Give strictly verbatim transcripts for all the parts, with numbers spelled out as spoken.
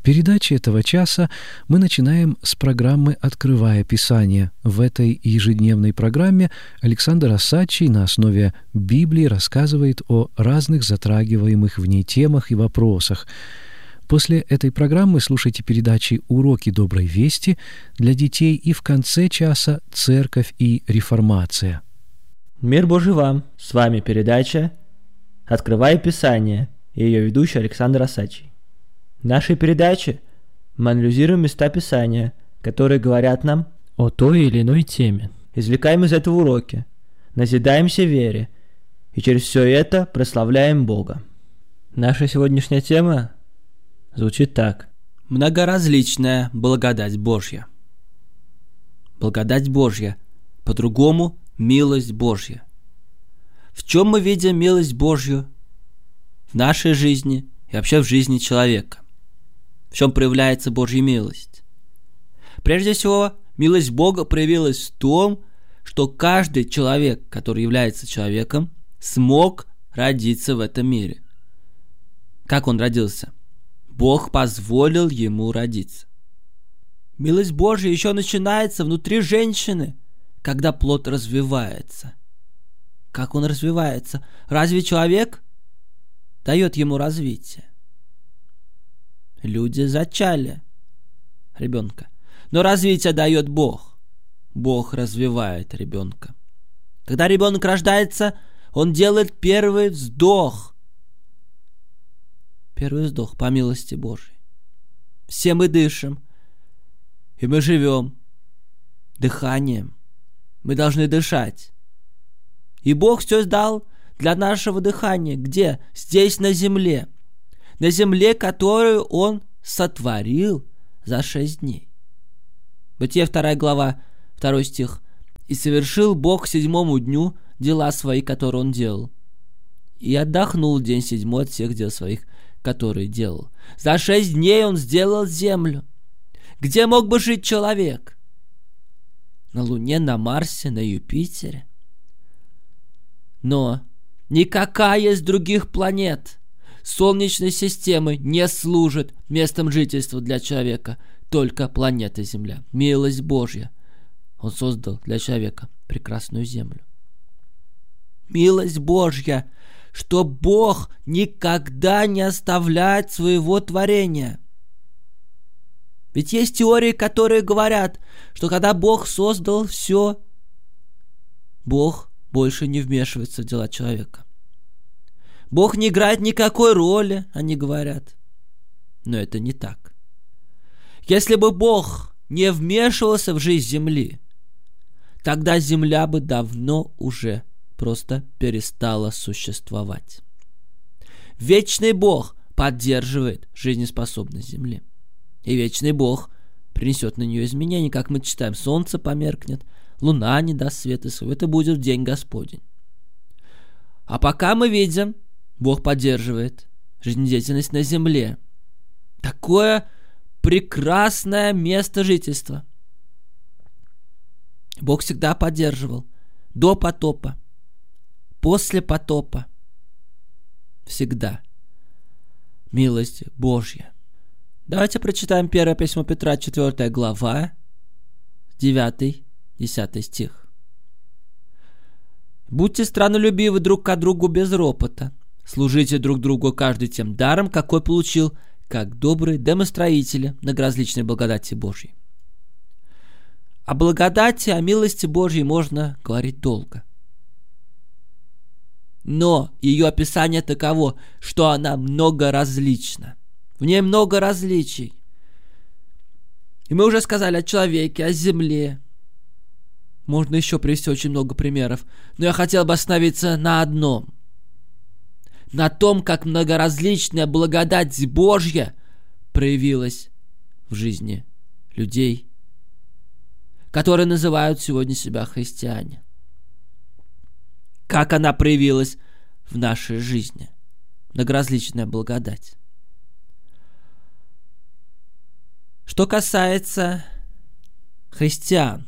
Передачи этого часа мы начинаем с программы «Открывая Писание». В этой ежедневной программе Александр Осадчий на основе Библии рассказывает о разных затрагиваемых в ней темах и вопросах. После этой программы слушайте передачи «Уроки доброй вести» для детей и в конце часа «Церковь и реформация». Мир Божий вам! С вами передача «Открывая Писание» и ее ведущий Александр Осадчий. В нашей передаче мы анализируем места Писания, которые говорят нам о той или иной теме. Извлекаем из этого уроки, назидаемся вере и через все это прославляем Бога. Наша сегодняшняя тема звучит так. Многоразличная благодать Божья. Благодать Божья, по-другому милость Божья. В чем мы видим милость Божью в нашей жизни и вообще в жизни человека? В чем проявляется Божья милость? Прежде всего, милость Бога проявилась в том, что каждый человек, который является человеком, смог родиться в этом мире. Как он родился? Бог позволил ему родиться. Милость Божья еще начинается внутри женщины, когда плод развивается. Как он развивается? Разве человек дает ему развитие? Люди зачали ребенка, но развитие дает Бог. Бог развивает ребенка. Когда ребенок рождается, он делает первый вздох. Первый вздох по милости Божьей. Все мы дышим, и мы живем дыханием. Мы должны дышать. И Бог все дал для нашего дыхания. Где? Здесь, на земле. На земле, которую Он сотворил за шесть дней. Бытие вторая глава, второй стих. «И совершил Бог к седьмому дню дела свои, которые Он делал. И отдохнул день седьмой от всех дел своих, которые делал». За шесть дней Он сделал землю. Где мог бы жить человек? На Луне, на Марсе, на Юпитере. Но никакая из других планет Солнечной системы не служит местом жительства для человека, только планета Земля. Милость Божья. Он создал для человека прекрасную Землю. Милость Божья, что Бог никогда не оставляет своего творения. Ведь есть теории, которые говорят, что когда Бог создал все, Бог больше не вмешивается в дела человека. Бог не играет никакой роли, они говорят. Но это не так. Если бы Бог не вмешивался в жизнь земли, тогда земля бы давно уже просто перестала существовать. Вечный Бог поддерживает жизнеспособность земли. И вечный Бог принесет на нее изменения, как мы читаем. Солнце померкнет, луна не даст света своего. Это будет в день Господень. А пока мы видим, Бог поддерживает жизнедеятельность на земле. Такое прекрасное место жительства. Бог всегда поддерживал. До потопа, после потопа. Всегда. Милость Божья. Давайте прочитаем первое письмо Петра, четвёртая глава, девятый-десятый стих. «Будьте страннолюбивы друг к другу без ропота. Служите друг другу каждый тем даром, какой получил, как добрые домостроители многоразличной благодати Божьей». О благодати, о милости Божьей можно говорить долго. Но ее описание таково, что она многоразлична. В ней много различий. И мы уже сказали о человеке, о земле. Можно еще привести очень много примеров. Но я хотел бы остановиться на одном. На том, как многоразличная благодать Божья проявилась в жизни людей, которые называют сегодня себя христиане. Как она проявилась в нашей жизни. Многоразличная благодать. Что касается христиан,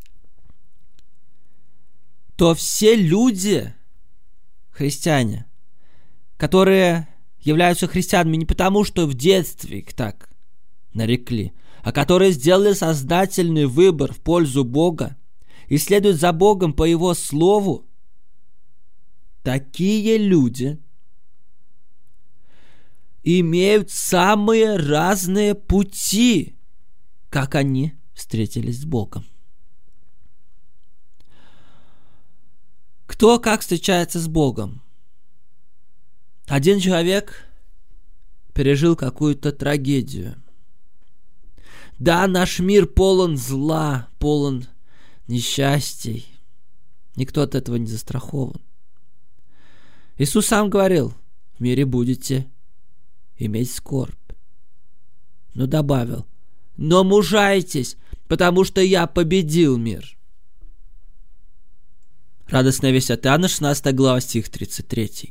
то все люди, христиане, которые являются христианами не потому, что в детстве их так нарекли, а которые сделали сознательный выбор в пользу Бога и следуют за Богом по Его Слову, такие люди имеют самые разные пути, как они встретились с Богом. Кто как встречается с Богом? Один человек пережил какую-то трагедию. Да, наш мир полон зла, полон несчастий. Никто от этого не застрахован. Иисус сам говорил: в мире будете иметь скорбь. Но добавил: но мужайтесь, потому что я победил мир. Радостная весть от Иоанна, шестнадцатая глава, стих тридцать три.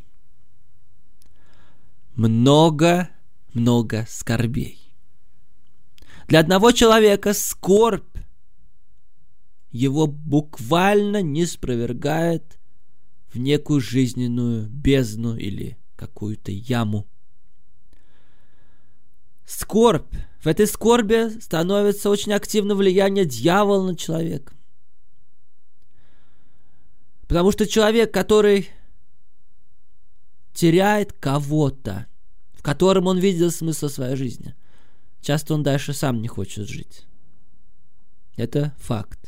Много-много скорбей. Для одного человека скорбь его буквально ниспровергает в некую жизненную бездну или какую-то яму. Скорбь. В этой скорби становится очень активно влияние дьявола на человека. Потому что человек, который теряет кого-то, в котором он видел смысл своей жизни, часто он дальше сам не хочет жить. Это факт.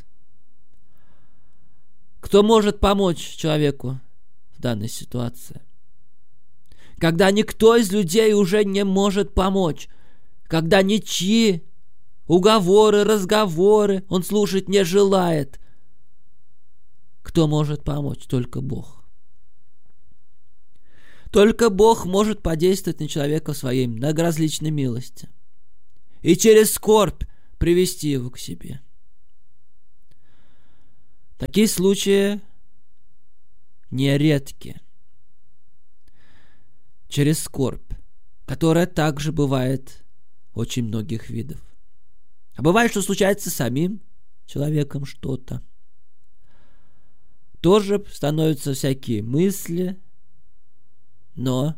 Кто может помочь человеку в данной ситуации? Когда никто из людей уже не может помочь, когда ничьи уговоры, разговоры он слушать не желает, кто может помочь? Только Бог. Только Бог может подействовать на человека в своей многоразличной милости и через скорбь привести его к себе. Такие случаи нередки. Через скорбь, которая также бывает очень многих видов. А бывает, что случается с самим человеком что-то. Тоже становятся всякие мысли, но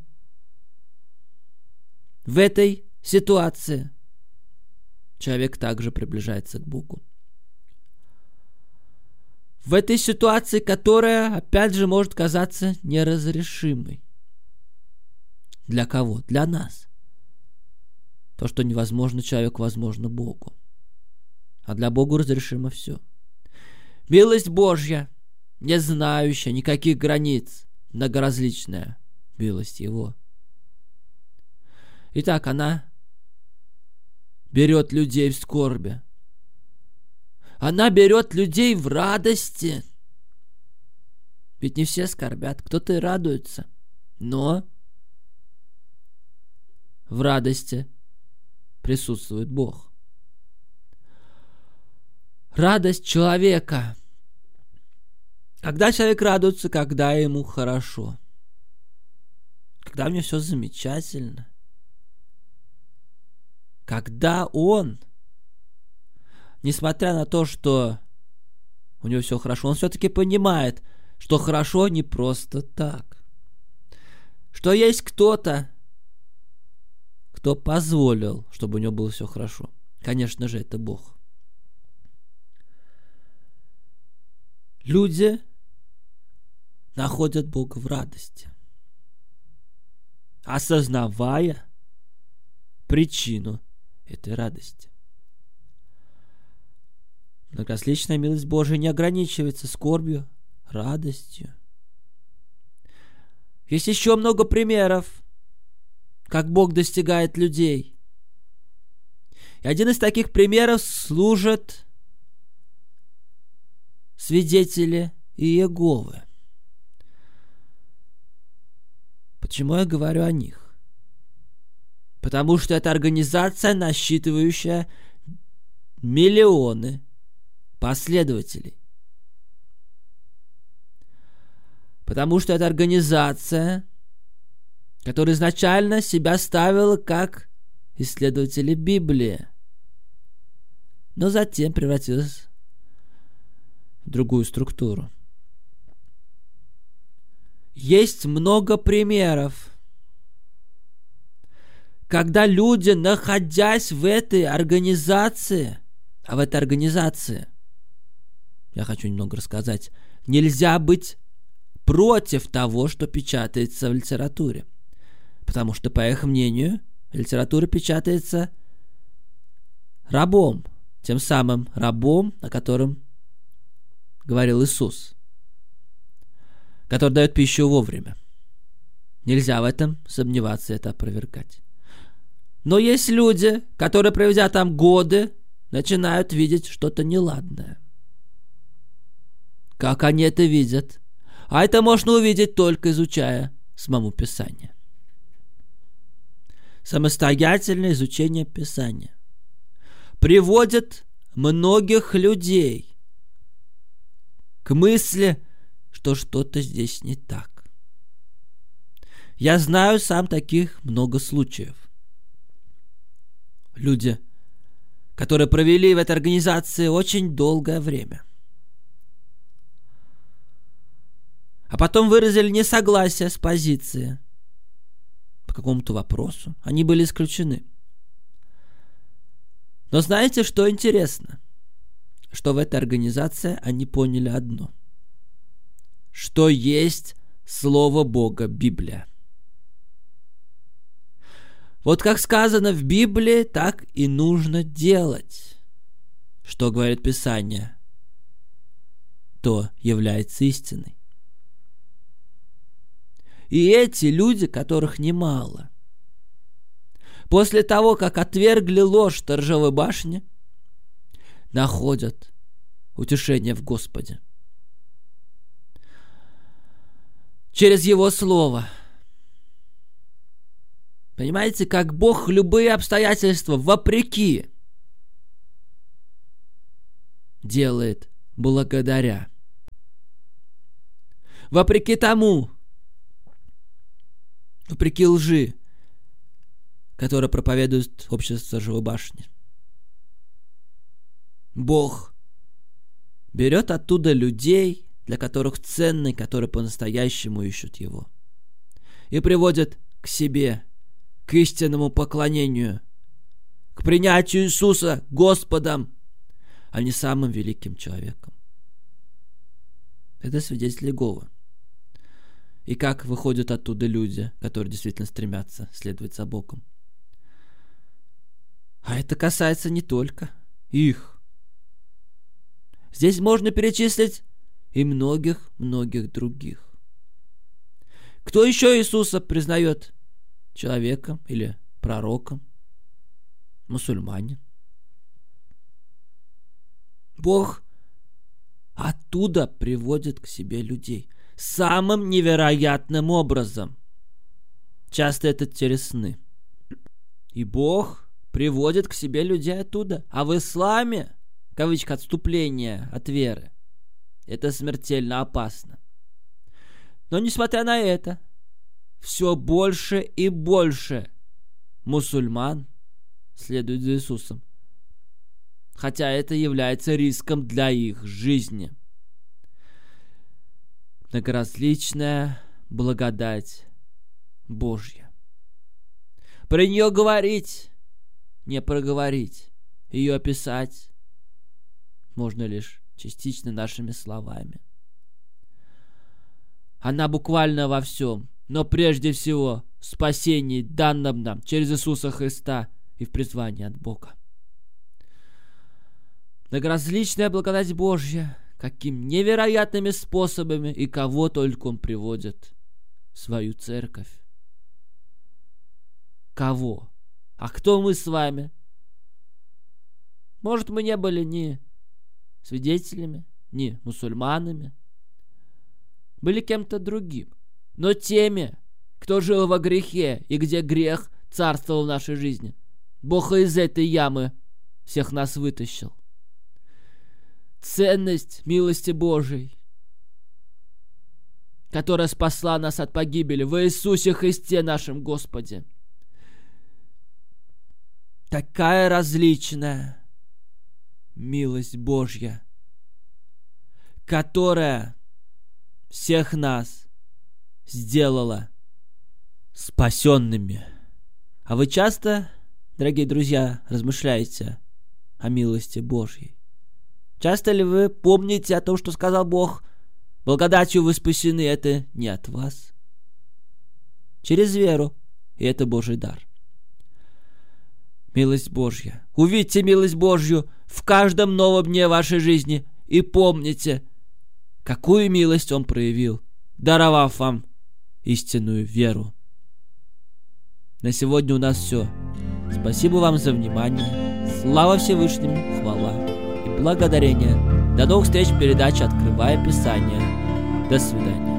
в этой ситуации человек также приближается к Богу. В этой ситуации, которая, опять же, может казаться неразрешимой. Для кого? Для нас. То, что невозможно человеку, возможно Богу. А для Бога разрешимо все. Милость Божья, не знающая никаких границ, многоразличная милость Его. Итак, она берет людей в скорби. Она берет людей в радости. Ведь не все скорбят, кто-то и радуется. Но в радости присутствует Бог. Радость человека. Когда человек радуется, когда ему хорошо. Когда у него все замечательно. Когда он, несмотря на то, что у него все хорошо, он все-таки понимает, что хорошо не просто так. Что есть кто-то, кто позволил, чтобы у него было все хорошо. Конечно же, это Бог. Люди находят Бога в радости, осознавая причину этой радости. Многоразличная милость Божия не ограничивается скорбью, радостью. Есть еще много примеров, как Бог достигает людей. И один из таких примеров служат свидетели Иеговы. Почему я говорю о них? Потому что это организация, насчитывающая миллионы последователей. Потому что это организация, которая изначально себя ставила как исследователи Библии, но затем превратилась в другую структуру. Есть много примеров, когда люди, находясь в этой организации, а в этой организации, я хочу немного рассказать, нельзя быть против того, что печатается в литературе. Потому что, по их мнению, литература печатается рабом, тем самым рабом, о котором говорил Иисус, который дает пищу вовремя. Нельзя в этом сомневаться и это опровергать. Но есть люди, которые, проведя там годы, начинают видеть что-то неладное. Как они это видят? А это можно увидеть, только изучая самому Писание. Самостоятельное изучение Писания приводит многих людей к мысли, что что-то здесь не так. Я знаю сам таких много случаев. Люди, которые провели в этой организации очень долгое время, а потом выразили несогласие с позицией по какому-то вопросу, они были исключены. Но знаете, что интересно? Что в этой организации они поняли одно. Что есть Слово Бога, Библия. Вот как сказано в Библии, так и нужно делать. Что говорит Писание, то является истиной. И эти люди, которых немало, после того, как отвергли ложь сторожевой башни, находят утешение в Господе. Через Его Слово. Понимаете, как Бог любые обстоятельства вопреки делает благодаря. Вопреки тому, вопреки лжи, которая проповедует общество сторожевой башни. Бог берет оттуда людей, для которых ценны, которые по-настоящему ищут Его, и приводит к себе, к истинному поклонению, к принятию Иисуса Господом, а не самым великим человеком. Это свидетель Иеговы. И как выходят оттуда люди, которые действительно стремятся следовать за Богом. А это касается не только их. Здесь можно перечислить и многих-многих других. Кто еще Иисуса признает человеком или пророком? Мусульмане. Бог оттуда приводит к себе людей самым невероятным образом. Часто это через сны. И Бог приводит к себе людей оттуда. А в исламе, в кавычках, отступление от веры, это смертельно опасно. Но несмотря на это, все больше и больше мусульман следуют за Иисусом. Хотя это является риском для их жизни. Многоразличная благодать Божья. Про нее говорить, не проговорить. Ее описать можно лишь частично нашими словами. Она буквально во всем, но прежде всего в спасении, данном нам через Иисуса Христа и в призвании от Бога. Многоразличная благодать Божья, каким невероятными способами и кого только Он приводит в свою церковь. Кого? А кто мы с вами? Может, мы не были ни свидетелями, ни мусульманами, были кем-то другим, но теми, кто жил во грехе и где грех царствовал в нашей жизни. Бог из этой ямы всех нас вытащил. Ценность милости Божией, которая спасла нас от погибели в Иисусе Христе нашем Господе. Такая различная милость Божья, которая всех нас сделала спасенными А вы часто, дорогие друзья, размышляете о милости Божьей? Часто ли вы помните о том, что сказал Бог: благодатью вы спасены, это не от вас? Через веру, и это Божий дар. Милость Божья. Увидьте милость Божью в каждом новом дне вашей жизни и помните, какую милость Он проявил, даровав вам истинную веру. На сегодня у нас все. Спасибо вам за внимание. Слава Всевышнему, хвала и благодарение. До новых встреч в передаче «Открывая Писание». До свидания.